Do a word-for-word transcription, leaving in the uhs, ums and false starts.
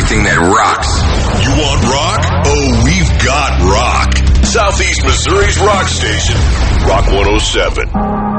everything that rocks. You want rock? Oh, we've got rock. Southeast Missouri's rock station, Rock one oh seven.